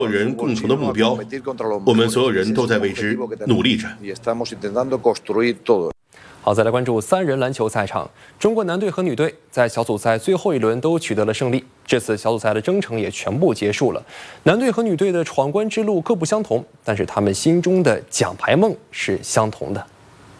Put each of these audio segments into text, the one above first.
人共同的目标，我们所有人都在为之努力着。 好，再来关注3人篮球赛场，中国男队和女队在小组赛最后一轮都取得了胜利。这次小组赛的征程也全部结束了，男队和女队的闯关之路各不相同，但是他们心中的奖牌梦是相同的。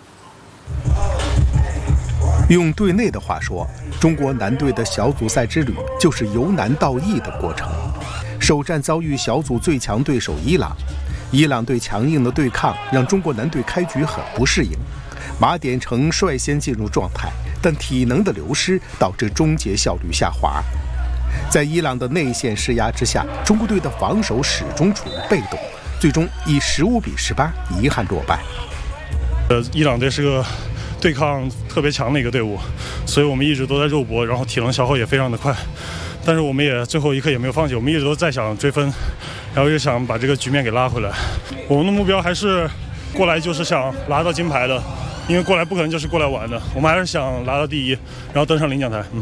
用队内的话说，中国男队的小组赛之旅就是由难到易的过程。首战遭遇小组最强对手伊朗，伊朗队强硬的对抗让中国男队开局很不适应。马典成率先进入状态，但体能的流失导致终结效率下滑。在伊朗的内线施压之下，中国队的防守始终处于被动，最终以15比18遗憾落败。 伊朗队是个对抗特别强的一个队伍，所以我们一直都在肉搏，然后体能消耗也非常的快。但是我们也最后一刻也没有放弃，我们一直都在想追分，然后也想把这个局面给拉回来。我们的目标还是过来就是想拿到金牌的，因为过来不可能就是过来玩的，我们还是想拿到第一，然后登上领奖台。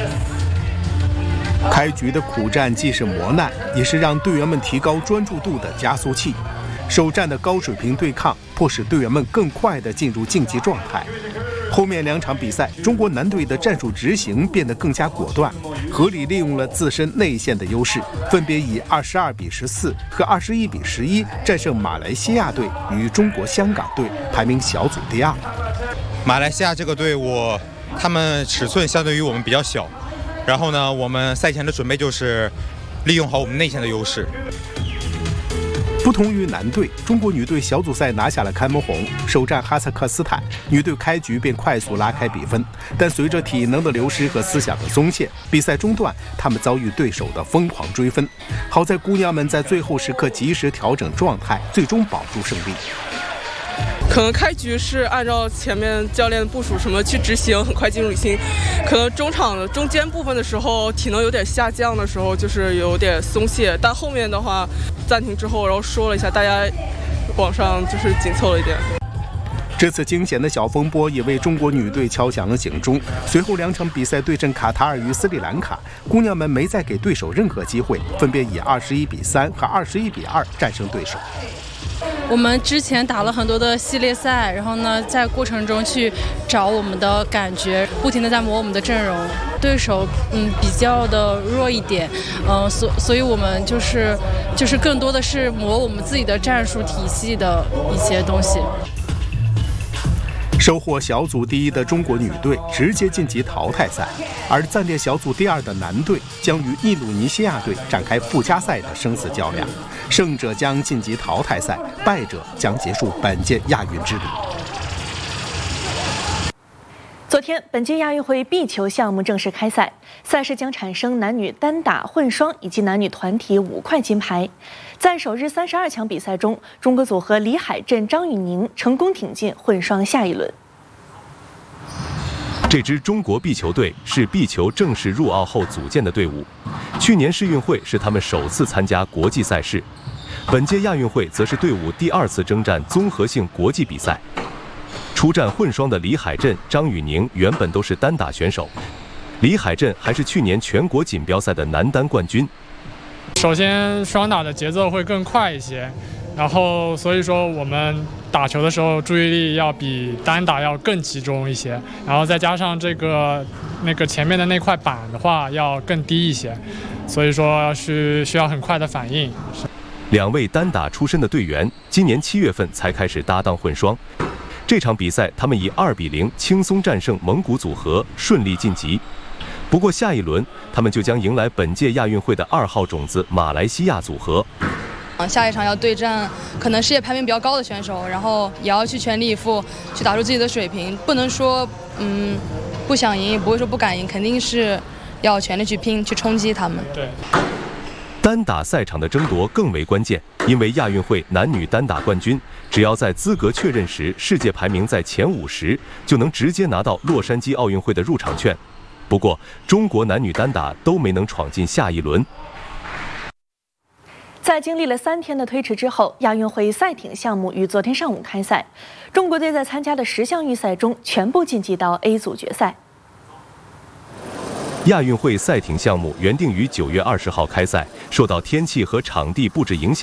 开局的苦战既是磨难，也是让队员们提高专注度的加速器。首战的高水平对抗，迫使队员们更快地进入竞技状态。后面2场比赛，中国男队的战术执行变得更加果断，合理利用了自身内线的优势，分别以22比14和21比11战胜马来西亚队与中国香港队，排名小组第2。 马来西亚这个队伍，他们尺寸相对于我们比较小，然后呢，我们赛前的准备就是利用好我们内线的优势。 不同于男队，中国女队小组赛拿下了开门红，首战哈萨克斯坦，女队开局便快速拉开比分，但随着体能的流失和思想的松懈，比赛中段他们遭遇对手的疯狂追分。好在姑娘们在最后时刻及时调整状态，最终保住胜利。 可能开局是按照前面教练的部署什么去执行，很快进入理性。可能中场的中间部分的时候，体能有点下降的时候，就是有点松懈。但后面的话，暂停之后，然后说了一下，大家往上就是紧凑了一点。 这次惊险的小风波也为中国女队敲响了警钟。随后2场比赛对阵卡塔尔与斯里兰卡，姑娘们没再给对手任何机会，分别以21比3和21比2战胜对手。 我们之前打了很多的系列赛，然后呢，在过程中去找我们的感觉，不停地在磨我们的阵容。对手比较的弱一点，所以我们就是更多的是磨我们自己的战术体系的一些东西。 收获小组第1的中国女队直接晋级淘汰赛，而暂列小组第2的男队将与印度尼西亚队展开附加赛的生死较量，胜者将晋级淘汰赛，败者将结束本届亚运之旅。 昨天，本届亚运会壁球项目正式开赛，赛事将产生男女单打、混双以及男女团体5块金牌。在首日32强比赛中，中国组合李海镇、张雨宁成功挺进混双下一轮。 这支中国壁球队是壁球正式入奥后组建的队伍，去年世运会是他们首次参加国际赛事，本届亚运会则是队伍第2次征战综合性国际比赛。出战混双的李海镇、张雨宁原本都是单打选手，李海镇还是去年全国锦标赛的男单冠军。 首先，双打的节奏会更快一些，然后所以说我们打球的时候注意力要比单打要更集中一些，然后再加上那个前面的那块板的话要更低一些，所以说是需要很快的反应。 2位单打出身的队员，今年7月份才开始搭档混双。这场比赛，他们以2比0轻松战胜蒙古组合，顺利晋级。不过下一轮，他们就将迎来本届亚运会的2号种子马来西亚组合。 下一场要对战可能世界排名比较高的选手，然后也要去全力以赴，去打出自己的水平，不能说不想赢，也不会说不敢赢，肯定是要全力去拼，去冲击他们。 对。 单打赛场的争夺更为关键，因为亚运会男女单打冠军只要在资格确认时世界排名在前50，就能直接拿到洛杉矶奥运会的入场券。不过，中国男女单打都没能闯进下一轮。 在经历了3天的推迟之后，亚运会赛艇项目于昨天上午开赛，中国队在参加的10项预赛中全部晋级到 A 组决赛。 亚运会赛艇项目原定于9月20号开赛，受到天气和场地布置影响。